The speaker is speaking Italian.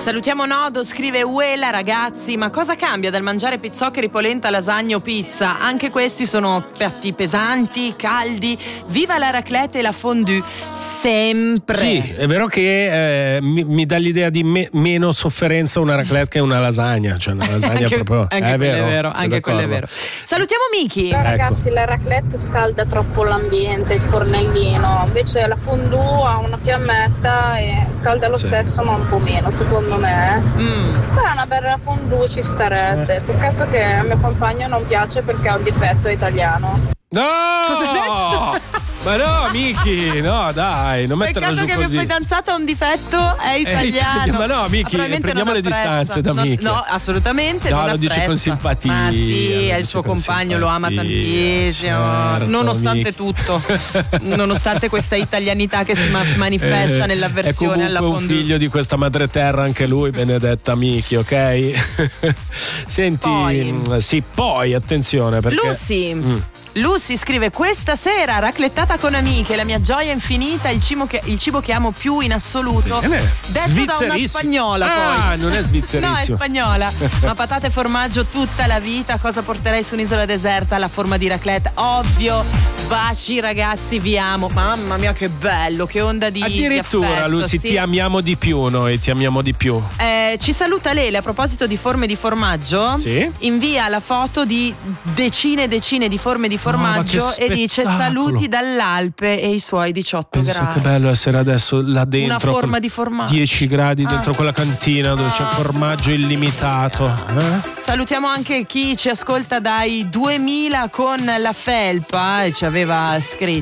Salutiamo Nodo, scrive Uela, ragazzi, ma cosa cambia dal mangiare pizzoccheri, polenta, lasagna o pizza? Anche questi sono piatti pesanti, caldi. Viva la raclette e la fondue, sempre. Sì, è vero che mi dà l'idea di meno sofferenza una raclette che una lasagna, cioè una lasagna anche, proprio anche è vero, è vero, anche quello è vero. Salutiamo Miki. Ragazzi, la raclette scalda troppo l'ambiente, il fornellino, invece la fondue ha una fiammetta e scalda lo stesso, ma un po' meno, secondo me. Però una bella fondue ci starebbe. Peccato che a mio compagno non piace perché ha un difetto, è italiano. No! Cosa hai detto? Ma no, Miki, no, dai, non metterla giù così. Peccato che mio fidanzato ha un difetto, è italiano. Ma no, Miki, prendiamo le distanze da Miki. No, assolutamente no, non lo dice con simpatia. Ma sì, è il suo compagno, lo ama tantissimo. Certo, nonostante Miki. tutto, nonostante questa italianità che si manifesta nell'avversione alla fondue. È comunque un figlio di questa madre terra anche lui, benedetta Miki, ok? Senti, poi attenzione perché Lucy scrive: questa sera raclettata con amiche, la mia gioia infinita, il cibo che amo più in assoluto. Detto da una spagnola poi. Non è svizzerissimo. No, è spagnola. Ma patate e formaggio tutta la vita. Cosa porterei su un'isola deserta? La forma di raclette, ovvio. Baci ragazzi, vi amo. Mamma mia che bello, che onda di addirittura di affetto, Lucy, ti amiamo di più, noi ti amiamo di più. Ci saluta Lele a proposito di forme di formaggio. Sì. Invia la foto di decine e decine di forme di formaggio e dice: saluti dall'Alpe e i suoi 18 Pensa gradi. che bello essere adesso là dentro. Una forma di formaggio. 10 gradi dentro quella cantina dove c'è formaggio illimitato. Salutiamo anche chi ci ascolta dai 2000 con la felpa e ci aveva scritto.